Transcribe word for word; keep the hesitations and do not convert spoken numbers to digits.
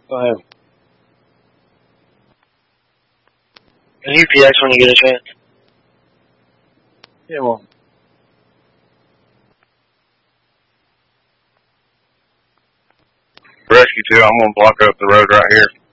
Go ahead. Can you P X when you get a chance? Yeah, well. Rescue two, I'm going to block up the road right here.